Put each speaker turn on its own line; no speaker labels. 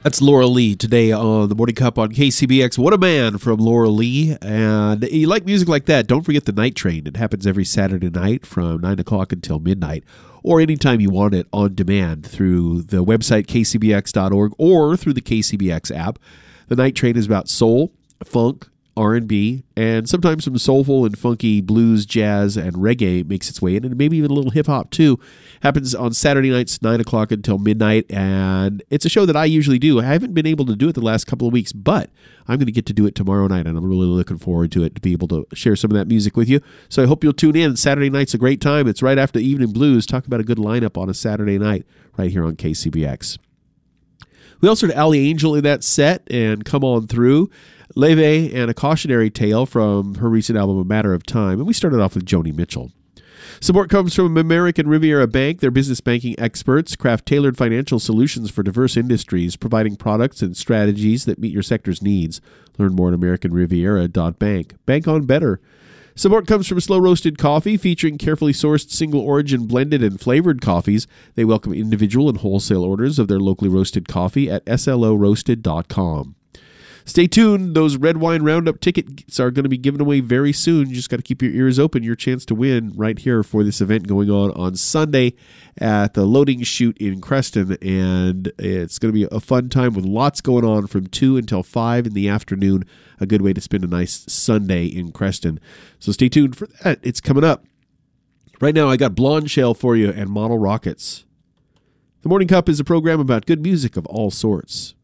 That's Laura Lee today on the Morning Cup on KCBX. What a man from Laura Lee. And you like music like that, don't forget the Night Train. It happens every Saturday night from 9 o'clock until midnight, or anytime you want it on demand through the website kcbx.org or through the KCBX app. The Night Train is about soul, funk, R&B, and sometimes some soulful and funky blues, jazz, and reggae makes its way in, and maybe even a little hip-hop too. Happens on Saturday nights, 9 o'clock until midnight, and it's a show that I usually do. I haven't been able to do it the last couple of weeks, but I'm going to get to do it tomorrow night, and I'm really looking forward to it, to be able to share some of that music with you. So I hope you'll tune in. Saturday night's a great time. It's right after Evening Blues. Talk about a good lineup on a Saturday night right here on KCBX. We also had Allie Angel in that set, and Come On Through, Leve, and A Cautionary Tale from her recent album, A Matter of Time. And we started off with Joni Mitchell. Support comes from American Riviera Bank. Their business banking experts craft tailored financial solutions for diverse industries, providing products and strategies that meet your sector's needs. Learn more at americanriviera.bank. Bank on better. Support comes from Slow Roasted Coffee, featuring carefully sourced single origin blended and flavored coffees. They welcome individual and wholesale orders of their locally roasted coffee at sloroasted.com. Stay tuned. Those Red Wine Roundup tickets are going to be given away very soon. You just got to keep your ears open. Your chance to win right here for this event going on Sunday at the Loading Chute in Creston. And it's going to be a fun time with lots going on from 2 until 5 in the afternoon. A good way to spend a nice Sunday in Creston. So stay tuned for that. It's coming up. Right now, I got Blonde Shell for you and Model Rockets. The Morning Cup is a program about good music of all sorts.